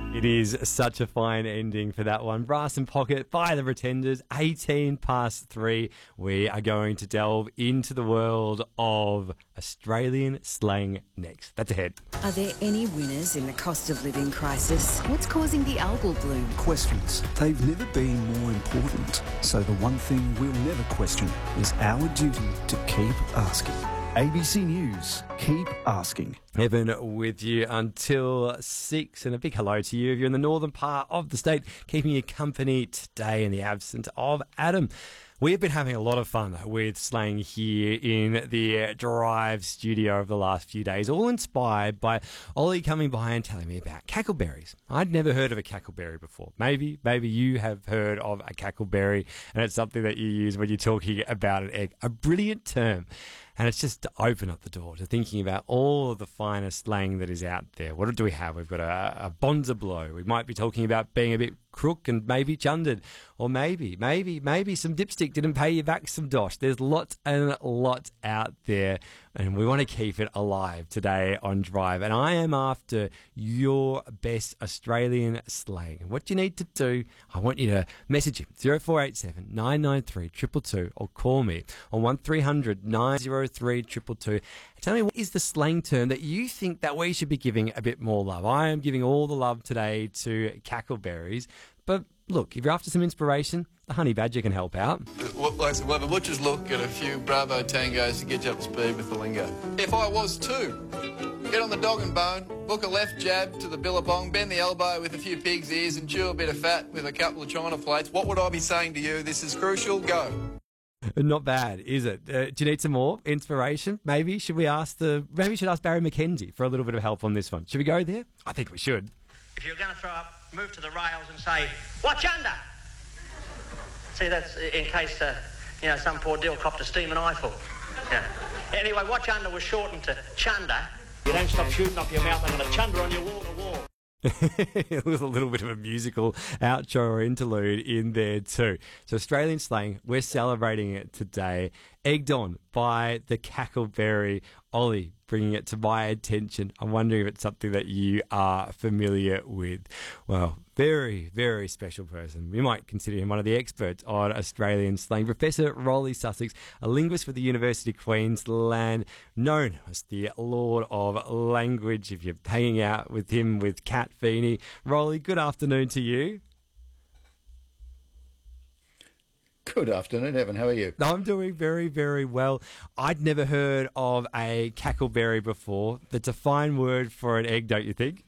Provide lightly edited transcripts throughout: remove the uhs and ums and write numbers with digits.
It is such a fine ending for that one. Brass and Pocket by the Pretenders, 3:18. We are going to delve into the world of Australian slang next. That's ahead. Are there any winners in the cost of living crisis? What's causing the algal bloom? Questions. They've never been more important. So the one thing we'll never question is our duty to keep asking. ABC News, keep asking. Evan with you until 6, and a big hello to you if you're in the northern part of the state, keeping you company today in the absence of Adam. We've been having a lot of fun with slang here in the Drive studio over the last few days, all inspired by Ollie coming by and telling me about cackleberries. I'd never heard of a cackleberry before. Maybe you have heard of a cackleberry, and it's something that you use when you're talking about an egg. A brilliant term. And it's just to open up the door to thinking about all of the finest slang that is out there. What do we have? We've got a bonza blow. We might be talking about being a bit crook and maybe chundered. Or maybe some dipstick didn't pay you back some dosh. There's lots and lots out there, and we want to keep it alive today on Drive. And I am after your best Australian slang. And what do you need to do? I want you to message him, 0487 993 222, or call me on 1300 903 222. Tell me, what is the slang term that you think that we should be giving a bit more love? I am giving all the love today to cackleberries, but look, if you're after some inspiration, the honey badger can help out. We'll have a butcher's look at a few Bravo tangos to get you up to speed with the lingo. If I was too, get on the dog and bone, book a left jab to the billabong, bend the elbow with a few pig's ears and chew a bit of fat with a couple of china plates, what would I be saying to you? This is crucial. Go. Not bad, is it? Do you need some more inspiration? Maybe we should ask Barry McKenzie for a little bit of help on this one. Should we go there? I think we should. If you're going to throw up, move to the rails and say, "Watch under." See, that's in case some poor deal copped a steaming eyeful. Yeah. Anyway, watch under was shortened to chunder. You don't stop shooting up your mouth, I'm going to chunder on your wall to wall. With a little bit of a musical outro or interlude in there too. So Australian slang, we're celebrating it today. Egged on by the cackleberry. Ollie bringing it to my attention. I'm wondering if it's something that you are familiar with. Well, very, very special person. We might consider him one of the experts on Australian slang. Professor Rolly Sussex, a linguist for the University of Queensland, known as the Lord of Language. If you're hanging out with him with Kat Feeney. Rolly, good afternoon to you. Good afternoon, Evan. How are you? I'm doing very, very well. I'd never heard of a cackleberry before. That's a fine word for an egg, don't you think?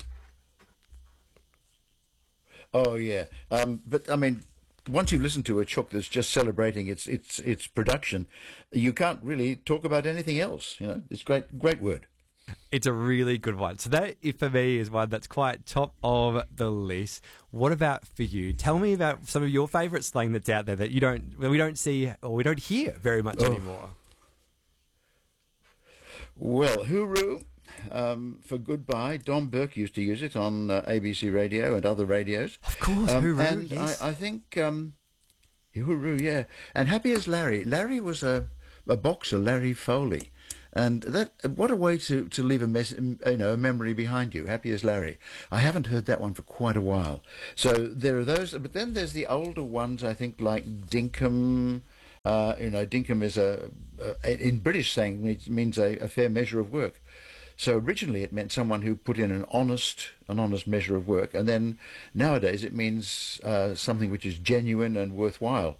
Oh, yeah. But, I mean, once you listen to a chook that's just celebrating its production, you can't really talk about anything else. You know, it's great word. It's a really good one. So that, for me, is one that's quite top of the list. What about for you? Tell me about some of your favourite slang that's out there that we don't see or we don't hear very much anymore. Well, hooroo for goodbye. Dom Burke used to use it on ABC Radio and other radios. Of course, hooroo, and yes. I think hooroo, yeah. And happy as Larry. Larry was a boxer, Larry Foley. And what a way to leave a memory behind you. Happy as Larry. I haven't heard that one for quite a while. So there are those, but then there's the older ones. I think like dinkum. Dinkum is in British saying it means a fair measure of work. So originally it meant someone who put in an honest measure of work, and then nowadays it means something which is genuine and worthwhile.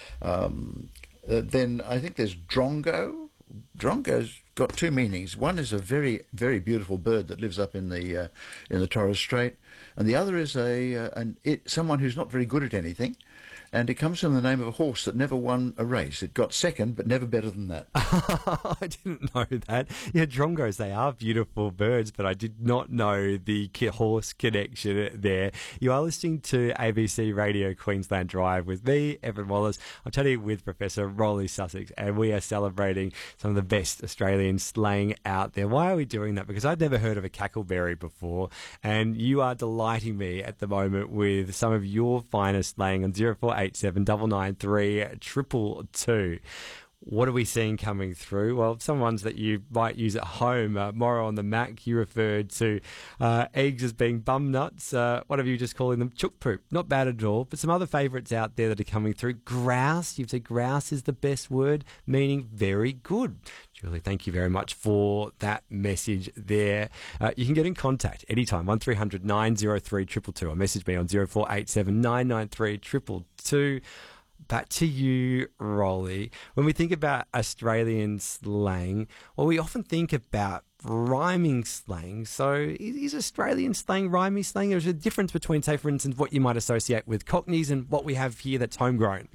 Then I think there's drongo. Drongo's got two meanings. One is a very, very beautiful bird that lives up in the Torres Strait, and the other is someone who's not very good at anything, and it comes from the name of a horse that never won a race. It got second, but never better than that. I didn't know that. Yeah, drongos, they are beautiful birds, but I did not know the horse connection there. You are listening to ABC Radio Queensland Drive with me, Evan Wallace. I'm chatting with Professor Rolly Sussex, and we are celebrating some of the best Australian slang out there. Why are we doing that? Because I'd never heard of a cackleberry before, and you are delighting me at the moment with some of your finest slang on 0487 993 222. What are we seeing coming through? Well, some ones that you might use at home. Morrow on the Mac, you referred to eggs as being bum nuts. What have you just calling them? Chook poop. Not bad at all. But some other favourites out there that are coming through. Grouse. You've said grouse is the best word, meaning very good. Julie, thank you very much for that message there. You can get in contact anytime, 1300 903 222, or message me on 0487 993 222. Back to you, Rolly. When we think about Australian slang, well, we often think about rhyming slang. So is Australian slang rhyming slang? Or is there a difference between, say, for instance, what you might associate with Cockneys and what we have here that's homegrown?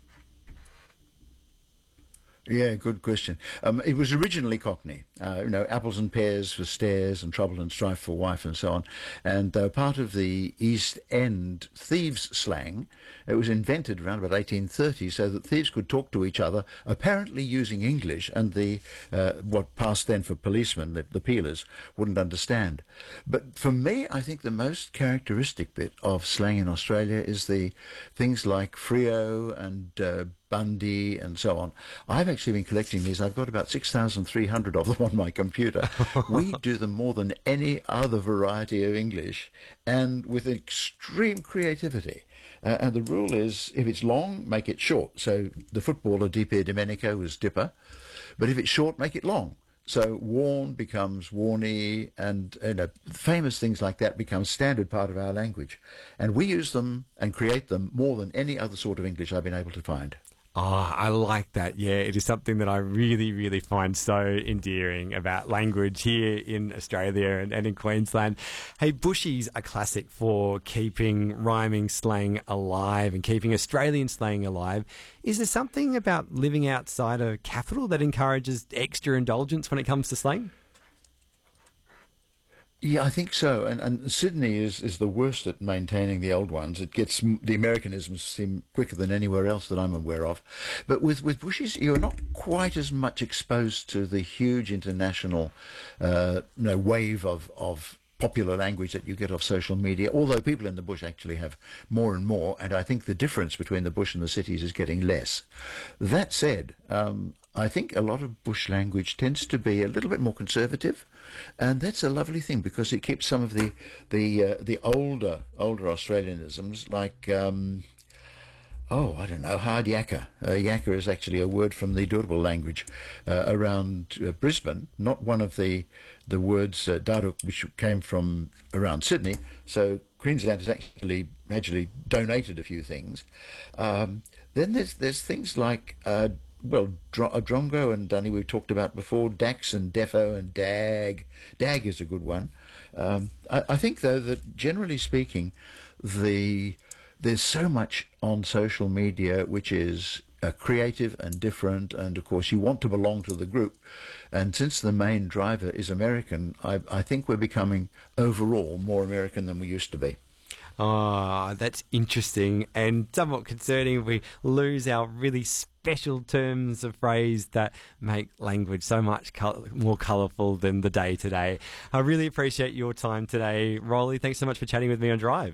Yeah, good question. It was originally Cockney, apples and pears for stairs and trouble and strife for wife and so on. And part of the East End thieves' slang, it was invented around about 1830 so that thieves could talk to each other, apparently using English, and the what passed then for policemen, the peelers, wouldn't understand. But for me, I think the most characteristic bit of slang in Australia is the things like Frio and Bundy and so on. I've actually been collecting these. I've got about 6,300 of them on my computer. We do them more than any other variety of English, and with extreme creativity. And the rule is, if it's long, make it short. So the footballer Di Domenico was Dipper, but if it's short, make it long. So worn becomes warny, and famous things like that become standard part of our language. And we use them and create them more than any other sort of English I've been able to find. Oh, I like that. Yeah, it is something that I really, really find so endearing about language here in Australia and in Queensland. Hey, Bushies are classic for keeping rhyming slang alive and keeping Australian slang alive. Is there something about living outside a capital that encourages extra indulgence when it comes to slang? Yeah, I think so. And Sydney is the worst at maintaining the old ones. It gets the Americanisms seem quicker than anywhere else that I'm aware of. But with Bushies, you're not quite as much exposed to the huge international wave of popular language that you get off social media, although people in the bush actually have more and more, and I think the difference between the bush and the cities is getting less. That said, I think a lot of bush language tends to be a little bit more conservative, and that's a lovely thing because it keeps some of the older Australianisms like I don't know, hard yakka. Yakka is actually a word from the Turrbal language around Brisbane, not one of the words Daruk, which came from around Sydney. So Queensland has actually donated a few things. Then there's things like Drongo and Dunny we've talked about before, Dax and Defo and Dag. Dag is a good one. I think though that generally speaking, there's so much on social media which is creative and different, and of course you want to belong to the group. And since the main driver is American, I think we're becoming overall more American than we used to be. Oh, that's interesting and somewhat concerning. We lose our really special terms of phrase that make language so much more colourful than the day today. I really appreciate your time today, Rolly. Thanks so much for chatting with me on Drive.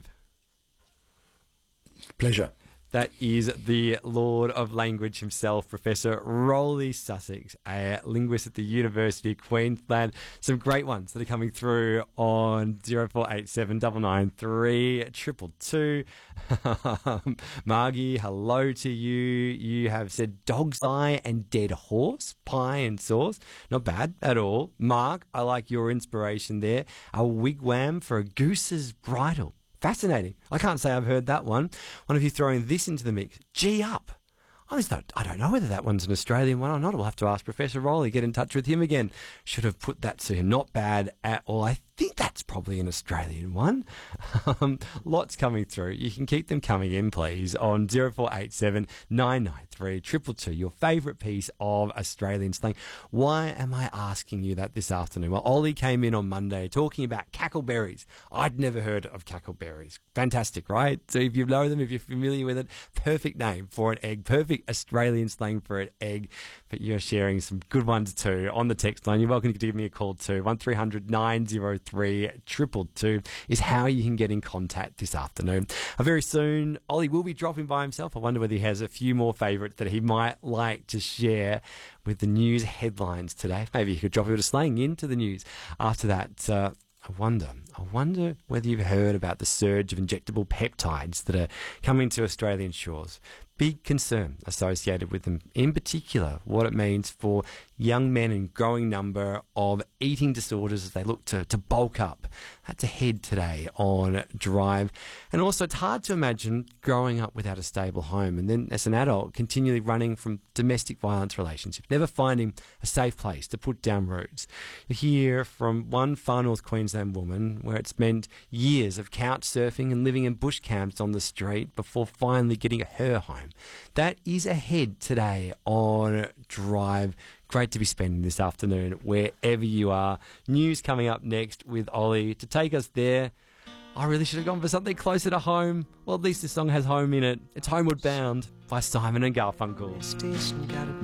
Pleasure. That is the Lord of Language himself, Professor Rolly Sussex, a linguist at the University of Queensland. Some great ones that are coming through on 0487 993 222. Margie, hello to you. You have said dog's eye and dead horse, pie and sauce. Not bad at all. Mark, I like your inspiration there. A wigwam for a goose's bridle. Fascinating. I can't say I've heard that one. One of you throwing this into the mix. G up. I don't know whether that one's an Australian one or not. We'll have to ask Professor Rolly. Get in touch with him again. Should have put that to him. Not bad at all. I think that's probably an Australian one. Lots coming through. You can keep them coming in, please, on 0487 993 222. Your favourite piece of Australian slang. Why am I asking you that this afternoon? Well, Ollie came in on Monday talking about cackleberries. I'd never heard of cackleberries. Fantastic, right? So if you know them, if you're familiar with it, perfect name for an egg. Perfect Australian slang for an egg. But you're sharing some good ones too on the text line. You're welcome to give me a call too. 1300 903 222 is how you can can get in contact this afternoon. Very soon, Ollie will be dropping by himself. I wonder whether he has a few more favourites that he might like to share with the news headlines today. Maybe he could drop a bit of slang into the news. After that, I wonder whether you've heard about the surge of injectable peptides that are coming to Australian shores. Big concern associated with them, in particular what it means for young men in growing number of eating disorders as they look to bulk up. That's ahead today on Drive. And also it's hard to imagine growing up without a stable home and then as an adult continually running from domestic violence relationships, never finding a safe place to put down roots. You hear from one far north Queensland woman where it's meant years of couch surfing and living in bush camps on the street before finally getting her home. That is ahead today on Drive. Great to be spending this afternoon wherever you are. News coming up next with Ollie to take us there. I really should have gone for something closer to home. Well, at least this song has home in it. It's Homeward Bound by Simon and Garfunkel.